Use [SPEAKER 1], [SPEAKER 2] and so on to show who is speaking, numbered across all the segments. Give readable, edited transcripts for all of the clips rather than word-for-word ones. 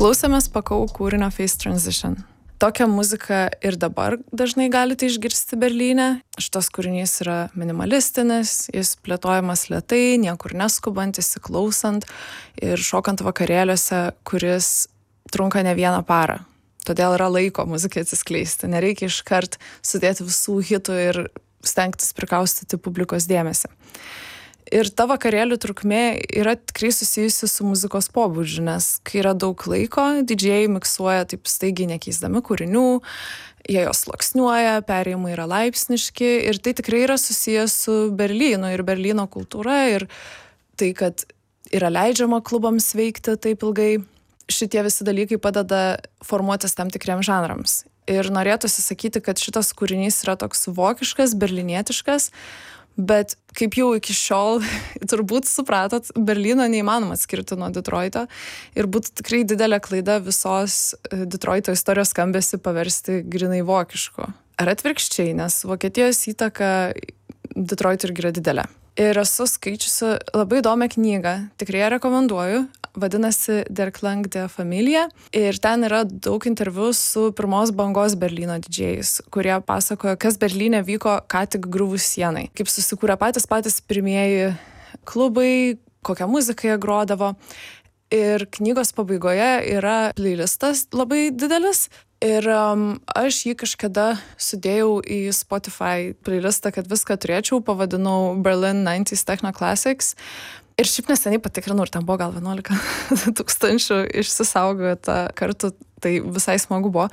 [SPEAKER 1] Klausėmės Pakau kūrinio Face Transition. Tokią muziką ir dabar dažnai galite išgirsti Berlyne. Šitas kūrinys yra minimalistinis, jis plėtojamas lėtai, niekur neskubant, įsiklausant ir šokant vakarėliuose, kuris trunka ne vieną parą. Todėl yra laiko muzikai atsiskleisti. Nereikia iškart sudėti visų hitų ir stengtis prikaustyti publikos dėmesį. Ir ta vakarėlių trukmė yra tikrai susijusi su muzikos pobūdžiu, nes kai yra daug laiko, didžėjai miksuoja taip staigiai nekeisdami kūrinių, jie jos sluoksniuoja, perėjimai yra laipsniški ir tai tikrai yra susijęs su Berlynu ir Berlyno kultūra ir tai, kad yra leidžiama klubams veikti taip ilgai. Šitie visi dalykai padeda formuotis tam tikriems žanrams. Ir norėtųsi sakyti, kad šitas kūrinys yra toks vokiškas, berlinietiškas, bet kaip jau iki šiol turbūt supratot, Berlyno neįmanoma atskirti nuo Detroito ir būtų tikrai didelė klaida visos Detroito istorijos skambesį paversti grinai vokišku. Ar atvirkščiai, nes Vokietijos įtaka Detroitui irgi yra didelė. Ir esu skaičiusi labai įdomią knygą, tikrai ją rekomenduoju, vadinasi Der Klang der Familie ir ten yra daug interviu su pirmos bangos Berlyno didžėjais, kurie pasakoja, kas Berlyne vyko ką tik griuvus sienai, kaip susikūrė patys pirmieji klubai, kokią muziką jie grodavo. Ir knygos pabaigoje yra playlistas labai didelis. Ir aš jį kažkada sudėjau į Spotify playlistą, kad viską turėčiau, pavadinau Berlin 90s Techno Classics. Ir šiaip neseniai patikrinau, ir ten buvo gal 11 tūkstančių išsisaugota kartų, tai visai smagu buvo.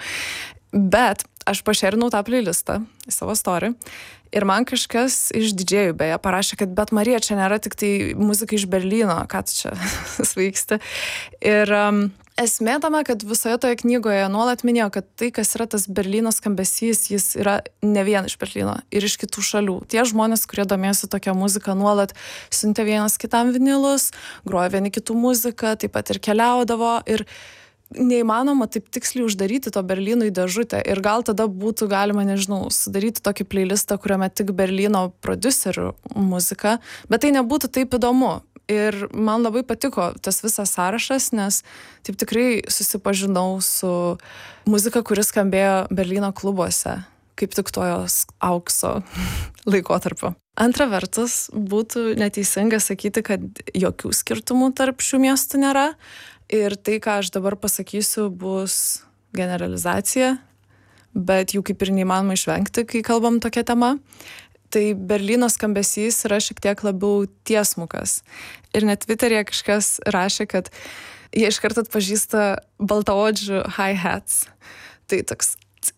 [SPEAKER 1] Bet aš pašerinau tą playlistą į savo story ir man kažkas iš didžėjų beje parašė, kad bet Marija, čia nėra tik tai muzika iš Berlyno, ką tu čia sveiksti. Ir esmė tame, kad visoje toje knygoje nuolat minėjo, kad tai, kas yra tas Berlyno skambesys, jis yra ne vien iš Berlyno ir iš kitų šalių. Tie žmonės, kurie domėjosi tokią muziką, nuolat siuntė vienas kitam vinilus, grojo vieni kitų muziką, taip pat ir keliaudavo ir neįmanoma taip tiksliai uždaryti to Berlyno į dėžutę ir gal tada būtų galima, nežinau, sudaryti tokį playlistą, kuriame tik Berlyno prodiuserių muzika, bet tai nebūtų taip įdomu. Ir man labai patiko tas visas sąrašas, nes taip tikrai susipažinau su muzika, kuris skambėjo Berlyno klubuose, kaip tik to jos aukso laikotarpio. Antra vertus, būtų neteisinga sakyti, kad jokių skirtumų tarp šių miestų nėra. Ir tai, ką aš dabar pasakysiu, bus generalizacija, bet jų kaip ir neįmanoma išvengti, kai kalbam tokia tema. Tai Berlyno skambesys yra šiek tiek labiau tiesmukas. Ir net Twitter'e kažkas rašė, kad jie iškart atpažįsta baltaodžių hi-hats. Tai toks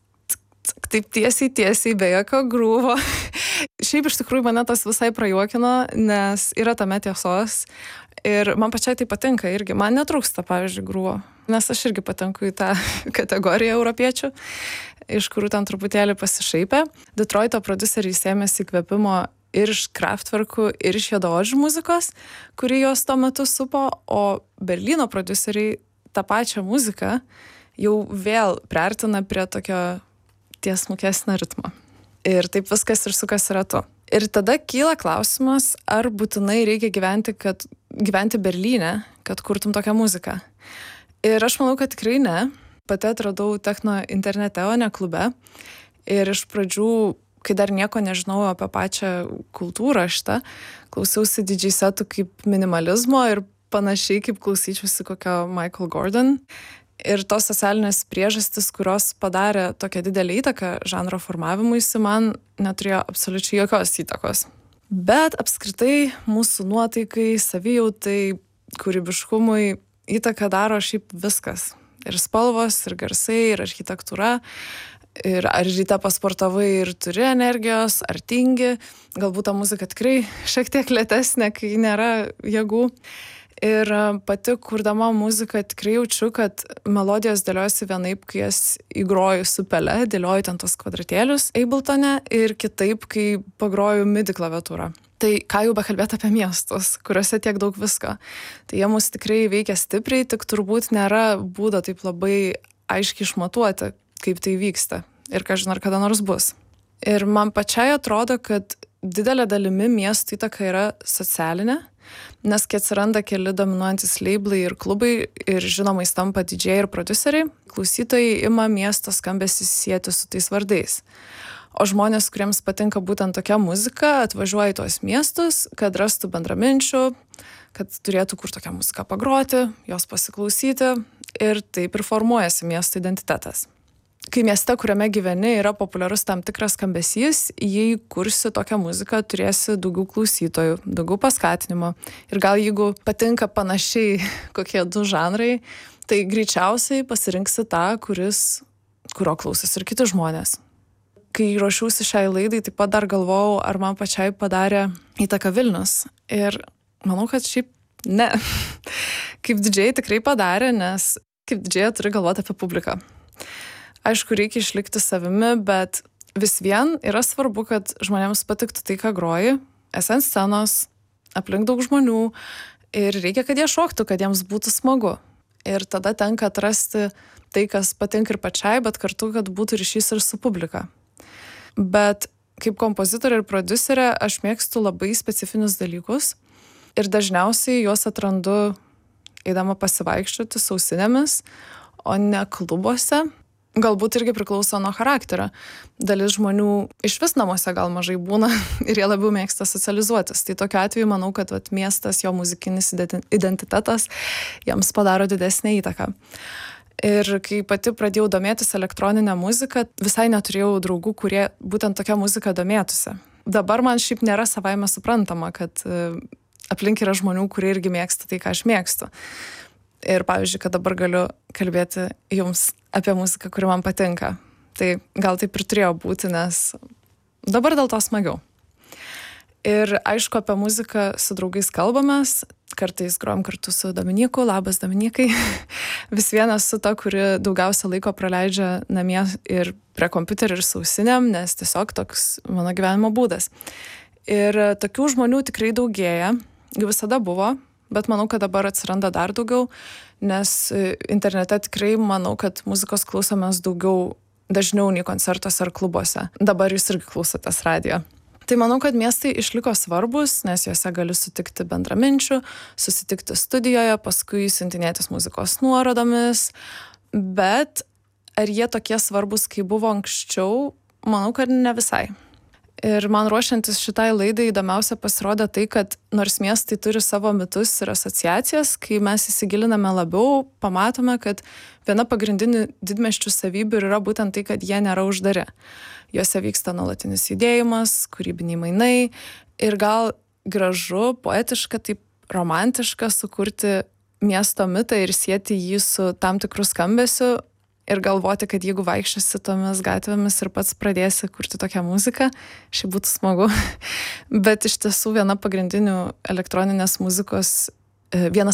[SPEAKER 1] taip tiesiai, be jokio grūvo. Šiaip iš tikrųjų mane tas visai prajuokino, nes yra tame tiesos. Ir man pačiai tai patinka irgi. Man netrūksta, pavyzdžiui, grūvo. Nes aš irgi patenku į tą kategoriją europiečių, iš kurių ten truputėlį pasišaipė. Detroito prodiuseriai sėmėsi įkvėpimo ir iš Kraftwerkų, ir iš juodaodžių muzikos, kuri jos tuo metu supo, o Berlyno prodiuseriai tą pačią muziką jau vėl priartina prie tokio tiesmukesnio ritmo. Ir taip viskas ir sukasi ratu. Ir tada kyla klausimas, ar būtinai reikia gyventi Berlyne, kad kurtum tokią muziką. Ir aš manau, kad tikrai ne. Pati atradau techno internete, o ne klube. Ir iš pradžių, kai dar nieko nežinau apie pačią kultūrą šitą, klausiausi DJ setų kaip minimalizmo ir panašiai kaip klausyčiausi kokio Michael Gordon. Ir tos socialinės priežastys, kurios padarė tokią didelį įtaką žanro formavimuisi, man neturėjo absoliučiai jokios įtakos. Bet apskritai mūsų nuotaikai, savijautai, kūrybiškumui įtaką daro šiaip viskas. Ir spalvos, ir garsai, ir architektūra. Ir ar ryte pasportavai ir turi energijos, ar tingi. Galbūt ta muzika tikrai šiek tiek lėtesnė, kai nėra jėgų. Ir pati kurdama muziką tikrai jaučiu, kad melodijos dėliojasi vienaip, kai jas įgroju su pele, dėlioju ten tos kvadratėlius Abletone ir kitaip, kai pagroju MIDI klaviatūrą. Tai ką jau bekalbėti apie miestus, kuriuose tiek daug visko. Tai jie mus tikrai veikia stipriai, tik turbūt nėra būdo taip labai aiškiai išmatuoti, kaip tai vyksta ir kažin ar kada nors bus. Ir man pačiai atrodo, kad didelė dalimi miesto įtaka yra socialinė, nes kai atsiranda keli dominuojantis leiblai ir klubai ir žinomais tampa didžėjai ir prodiuseriai, klausytojai ima miesto skambesį sieti su tais vardais. O žmonės, kuriems patinka būtent tokia muzika, atvažiuoja į tuos miestus, kad rastų bendraminčių, kad turėtų kur tokią muziką pagroti, jos pasiklausyti ir taip ir formuojasi miesto identitetas. Kai mieste, kuriame gyveni, yra populiarus tam tikras skambesys, jei kursi tokią muziką, turėsi daugiau klausytojų, daugiau paskatinimo. Ir gal jeigu patinka panašiai kokie du žanrai, tai greičiausiai pasirinksi tą, kurio klausosi ir kiti žmonės. Kai ruošiausi šiai laidai, taip pat dar galvojau, ar man pačiai padarė įtaką Vilnius. Ir manau, kad šiaip ne. Kaip didžėjai tikrai padarė, nes kaip didžėjai turi galvoti apie publiką. Aišku, reikia išlikti savimi, bet vis vien yra svarbu, kad žmonėms patiktų tai, ką groji, esi ant scenos, aplink daug žmonių ir reikia, kad jie šoktų, kad jiems būtų smagu. Ir tada tenka atrasti tai, kas patinka ir pačiai, bet kartu, kad būtų ryšys ir su publika. Bet kaip kompozitorė ir prodiuserė aš mėgstu labai specifinius dalykus ir dažniausiai juos atrandu eidama pasivaikščioti su ausinėmis, o ne klubuose. Galbūt irgi priklauso nuo charakterio. Dalis žmonių išvis namuose gal mažai būna ir jie labiau mėgsta socializuotis. Tai tokiu atveju manau, kad miestas, jo muzikinis identitetas jiems padaro didesnę įtaką. Ir kai pati pradėjau domėtis elektroninę muziką, visai neturėjau draugų, kurie būtent tokią muziką domėtųsi. Dabar man šiaip nėra savaime suprantama, kad aplink yra žmonių, kurie irgi mėgsta tai, ką aš mėgstu. Ir pavyzdžiui, kad dabar galiu kalbėti jums apie muziką, kuri man patinka. Tai gal taip ir turėjo būti, nes dabar dėl to smagiau. Ir aišku, apie muziką su draugais kalbamės, kartais grojam kartu su Dominiku, labas Dominikai. Vis viena esu ta, kuri daugiausia laiko praleidžia namie ir prie kompiuterio ir su ausinėm, nes tiesiog toks mano gyvenimo būdas. Ir tokių žmonių tikrai daugėja, jų visada buvo, bet manau, kad dabar atsiranda dar daugiau, nes internete tikrai manau, kad muzikos klausomės dažniau nei koncertuose ar klubuose. Dabar jūs irgi klausotės radijo. Tai manau, kad miestai išliko svarbus, nes juose gali sutikti bendraminčių, susitikti studijoje, paskui siuntinėtis muzikos nuorodomis, bet ar jie tokie svarbus, kaip buvo anksčiau, manau, kad ne visai. Ir man ruošiantis šitai laidai įdomiausia pasirodė tai, kad nors miestai turi savo mitus ir asociacijas, kai mes įsigiliname labiau, pamatome, kad viena pagrindinių didmiesčių savybių yra būtent tai, kad jie nėra uždari. Juose vyksta nuolatinis judėjimas, kūrybiniai mainai ir gal gražu, poetiška, taip romantiška sukurti miesto mitą ir sieti jį su tam tikrų skambesiu ir galvoti, kad jeigu vaikščiosi tomis gatvėmis ir pats pradėsi kurti tokią muziką, šiaip būtų smagu. Bet iš tiesų viena pagrindinių elektroninės muzikos, vienas